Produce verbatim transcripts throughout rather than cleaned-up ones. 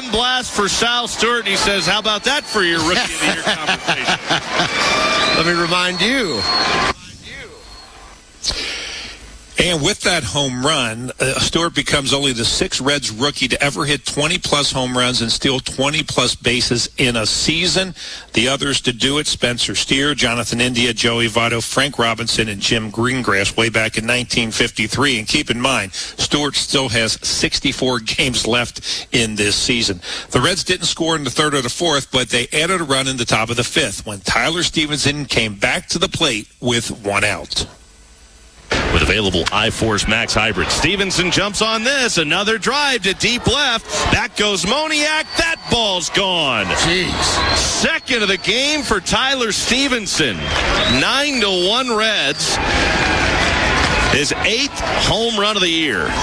one blast for Sal Stewart, and he says, how about that for your Rookie of the Year conversation? Let me remind you. And with that home run, uh, Stewart becomes only the sixth Reds rookie to ever hit twenty-plus home runs and steal twenty-plus bases in a season. The others to do it, Spencer Steer, Jonathan India, Joey Votto, Frank Robinson, and Jim Greengrass way back in nineteen fifty-three. And keep in mind, Stewart still has sixty-four games left in this season. The Reds didn't score in the third or the fourth, but they added a run in the top of the fifth when Tyler Stevenson came back to the plate with one out. With available iForce Max Hybrid, Stevenson jumps on this. Another drive to deep left. Back goes Moniak. That ball's gone. Jeez. Second of the game for Tyler Stevenson. Nine to one Reds. His eighth home run of the year.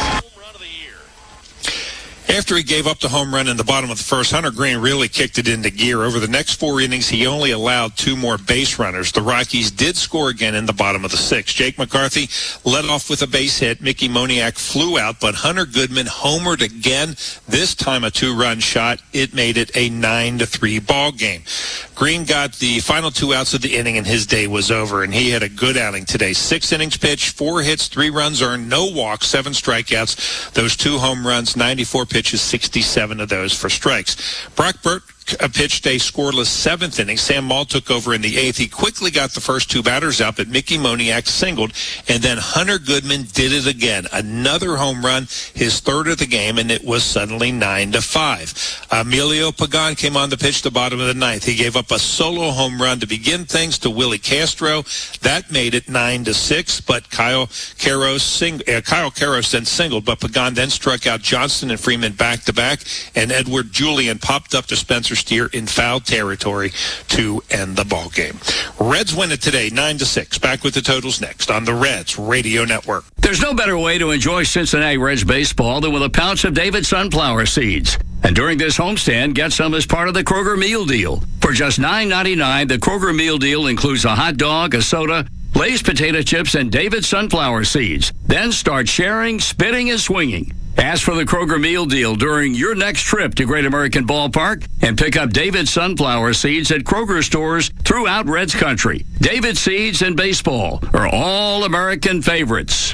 After he gave up the home run in the bottom of the first, Hunter Green really kicked it into gear. Over the next four innings, he only allowed two more base runners. The Rockies did score again in the bottom of the sixth. Jake McCarthy led off with a base hit. Mickey Moniak flew out, but Hunter Goodman homered again, this time a two-run shot. It made it a nine to three ball game. Green got the final two outs of the inning, and his day was over, and he had a good outing today. Six innings pitched, four hits, three runs earned, no walks, seven strikeouts. Those two home runs, ninety-four pitches, sixty-seven of those for strikes. Brock Burke pitched a scoreless seventh inning. Sam Maul took over in the eighth. He quickly got the first two batters out, but Mickey Moniak singled, and then Hunter Goodman did it again. Another home run, his third of the game, and it was suddenly nine to five. Emilio Pagan came on the pitch the bottom of the ninth. He gave up a solo home run to begin things to Willie Castro. That made it nine to six, but Kyle Karros sing, uh, Kyle Karros then singled, but Pagan then struck out Johnston and Freeman back to back, and Edward Julian popped up to Spencer Steer in foul territory to end the ball game. Reds win it today, nine to six. Back with the totals next on the Reds Radio Network. There's no better way to enjoy Cincinnati Reds baseball than with a pouch of David sunflower seeds. And during this homestand, get some as part of the Kroger Meal Deal. For just nine ninety-nine, the Kroger Meal Deal includes a hot dog, a soda, Lay's potato chips, and David sunflower seeds. Then start sharing, spitting, and swinging. Ask for the Kroger Meal Deal during your next trip to Great American Ballpark and pick up David sunflower seeds at Kroger stores throughout Reds country. David seeds and baseball are all American favorites.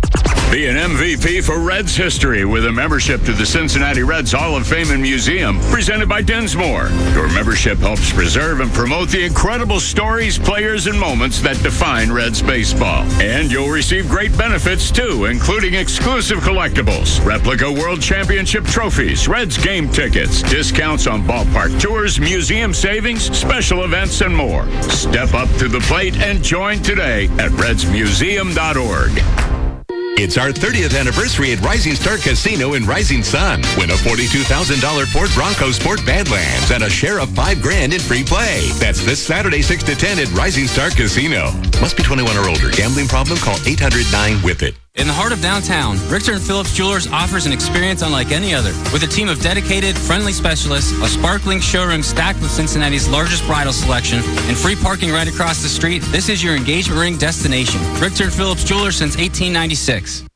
Be an M V P for Reds history with a membership to the Cincinnati Reds Hall of Fame and Museum, presented by Dinsmore. Your membership helps preserve and promote the incredible stories, players, and moments that define Reds baseball. And you'll receive great benefits, too, including exclusive collectibles, replica World Championship trophies, Reds game tickets, discounts on ballpark tours, museum savings, special events, and more. Step up to the plate and join today at reds museum dot org. It's our thirtieth anniversary at Rising Star Casino in Rising Sun. Win a forty-two thousand dollars Ford Bronco Sport Badlands and a share of five grand in free play. That's this Saturday, six to ten at Rising Star Casino. Must be twenty-one or older. Gambling problem? Call eight hundred nine with it. In the heart of downtown, Richter and Phillips Jewelers offers an experience unlike any other. With a team of dedicated, friendly specialists, a sparkling showroom stacked with Cincinnati's largest bridal selection, and free parking right across the street, this is your engagement ring destination. Richter and Phillips Jewelers since eighteen ninety-six.